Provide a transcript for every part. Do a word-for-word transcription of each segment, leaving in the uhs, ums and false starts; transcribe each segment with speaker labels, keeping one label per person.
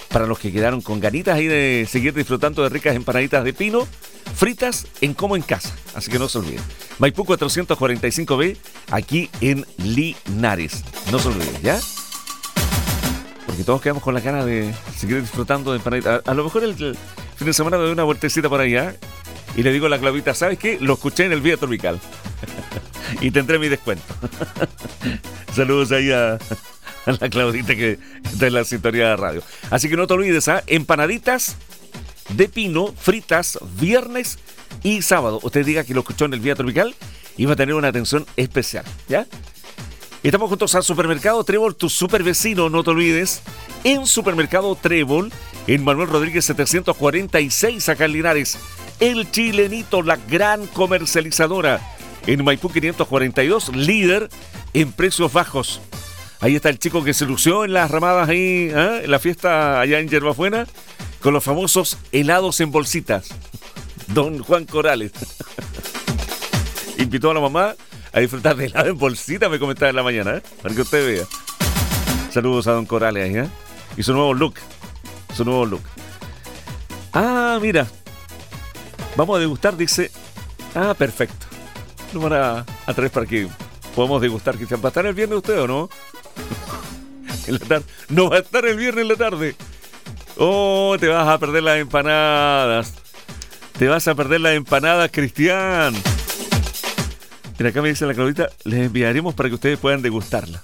Speaker 1: para los que quedaron con ganitas ahí de seguir disfrutando de ricas empanaditas de pino, fritas en Como en Casa. Así que no se olviden. Maipú cuatrocientos cuarenta y cinco B, aquí en Linares. No se olviden, ¿ya? Porque todos quedamos con la ganas de seguir disfrutando de empanaditas. A, a lo mejor el, el fin de semana me doy una vueltecita por allá y le digo a la Claudita, ¿sabes qué? Lo escuché en el Vía Tropical. Y tendré mi descuento. Saludos ahí a, a la Claudita que está en la sintonía de radio. Así que no te olvides, ¿ah? Empanaditas de pino, fritas, viernes y sábado. Usted diga que lo escuchó en el Vía Tropical y va a tener una atención especial, ¿ya? Estamos juntos al Supermercado Trébol, tu super vecino, no te olvides. En Supermercado Trébol, en Manuel Rodríguez setecientos cuarenta y seis, acá en Linares. El Chilenito, la gran comercializadora. En Maipú quinientos cuarenta y dos, líder en precios bajos. Ahí está el chico que se lució en las ramadas ahí, ¿eh? En la fiesta allá en Yerbabuena, con los famosos helados en bolsitas. Don Juan Corales. Invitó a la mamá a disfrutar de helado en bolsita, me comentaba en la mañana, ¿eh? Para que usted vea. Saludos a Don Corales ahí, ¿eh? Y su nuevo look. Su nuevo look. Ah, mira. Vamos a degustar, dice. Ah, perfecto. Lo van a, a traer para que podamos degustar. ¿Va a estar el viernes usted o no? En la tarde. No va a estar el viernes en la tarde. Oh, te vas a perder las empanadas. Te vas a perder las empanadas, Cristian. Mira, acá me dice la Claudita, les enviaremos para que ustedes puedan degustarlas.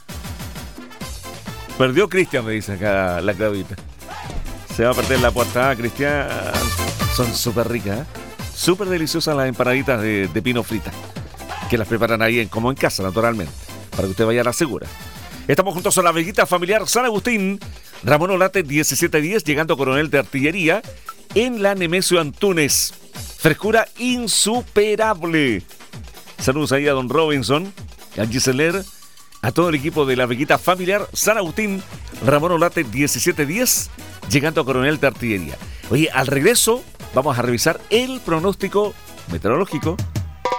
Speaker 1: Perdió Cristian, me dice acá la Claudita. Se va a perder la portada, Cristian. Son súper ricas, ¿eh? Súper deliciosas las empanaditas de, de pino frita, que las preparan ahí en, como en casa, naturalmente, para que usted vaya a la segura. Estamos juntos a la veguita familiar San Agustín, Ramón Olate diecisiete diez, llegando a Coronel de Artillería, en la Nemesio Antunes. Frescura insuperable. Saludos ahí a don Robinson, a Giseler, a todo el equipo de la veguita familiar San Agustín, Ramón Olate diecisiete diez, llegando a Coronel de Artillería. Oye, al regreso vamos a revisar el pronóstico meteorológico